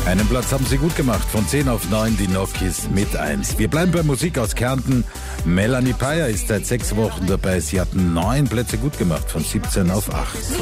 Einen Platz haben sie gut gemacht. Von 10 auf 9 die Nokis mit 1. Wir bleiben bei Musik aus Kärnten. Melanie Payer ist seit 6 Wochen dabei. Sie hatten 9 Plätze gut gemacht. Von 17 auf 8.